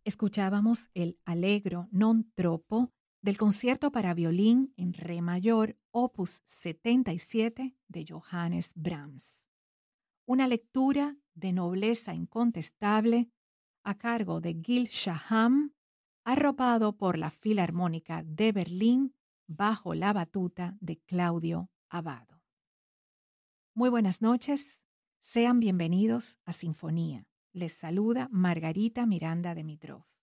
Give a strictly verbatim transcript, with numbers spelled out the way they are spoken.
Escuchábamos el Allegro non troppo del concierto para violín en re mayor, opus setenta y siete de Johannes Brahms. Una lectura de nobleza incontestable a cargo de Gil Shaham, arropado por la Filarmónica de Berlín bajo la batuta de Claudio Abbado. Muy buenas noches, sean bienvenidos a Sinfonía. Les saluda Margarita Miranda Dimitrov.